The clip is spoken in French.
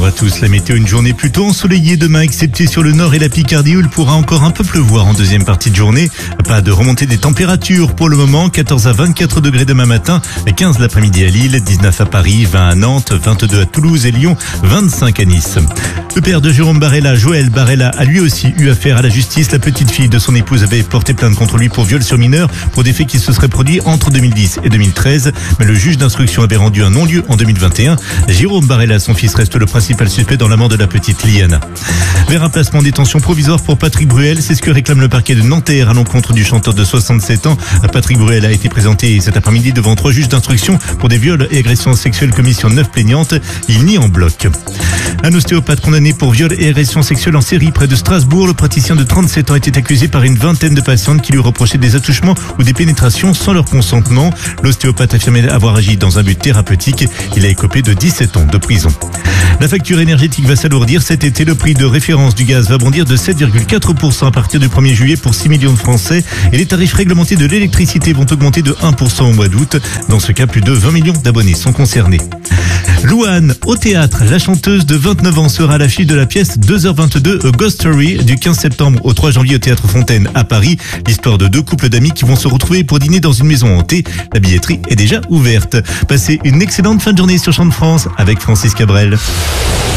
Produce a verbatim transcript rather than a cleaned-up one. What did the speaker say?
bonjour à tous. La météo, une journée plutôt ensoleillée demain, excepté sur le nord et la Picardie où il pourra encore un peu pleuvoir en deuxième partie de journée. Pas de remontée des températures pour le moment. quatorze à vingt-quatre degrés demain matin, quinze l'après-midi à Lille, dix-neuf à Paris, vingt à Nantes, vingt-deux à Toulouse et Lyon, vingt-cinq à Nice. Le père de Jérôme Barella, Joël Barella, a lui aussi eu affaire à la justice. La petite fille de son épouse avait porté plainte contre lui pour viol sur mineur pour des faits qui se seraient produits entre deux mille dix et deux mille treize. Mais le juge d'instruction avait rendu un non-lieu en deux mille vingt et un. Jérôme Barella, son fils, reste le principal suspect dans la mort de la petite Liana. Vers un placement en détention provisoire pour Patrick Bruel, c'est ce que réclame le parquet de Nanterre à l'encontre du chanteur de soixante-sept ans. Patrick Bruel a été présenté cet après-midi devant trois juges d'instruction pour des viols et agressions sexuelles commis sur neuf plaignantes. Il nie en bloc. Un ostéopathe condamné pour viol et agression sexuelle en série près de Strasbourg. Le praticien de trente-sept ans était accusé par une vingtaine de patientes qui lui reprochaient des attouchements ou des pénétrations sans leur consentement. L'ostéopathe affirmait avoir agi dans un but thérapeutique. Il a écopé de dix-sept ans de prison. La facture énergétique va s'alourdir cet été. Le prix de référence du gaz va bondir de sept virgule quatre pour cent à partir du premier juillet pour six millions de Français. Et les tarifs réglementés de l'électricité vont augmenter de un pour cent au mois d'août. Dans ce cas, plus de vingt millions d'abonnés sont concernés. Louane, au théâtre, la chanteuse de vingt-neuf ans sera à l'affiche de la pièce deux heures vingt-deux A Ghost Story du quinze septembre au trois janvier au Théâtre Fontaine à Paris. L'histoire de deux couples d'amis qui vont se retrouver pour dîner dans une maison hantée. La billetterie est déjà ouverte. Passez une excellente fin de journée sur Chant de France avec Francis Cabrel.